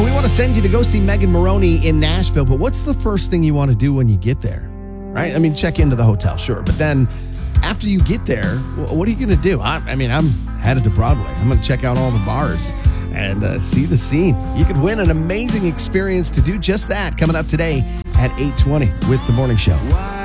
we want to send you to go see Megan Moroney in Nashville, but what's the first thing you want to do when you get there? Right? I mean, check into the hotel, sure. But then after you get there, what are you going to do? I'm headed to Broadway. I'm going to check out all the bars and see the scene. You could win an amazing experience to do just that coming up today at 8:20 with The Morning Show.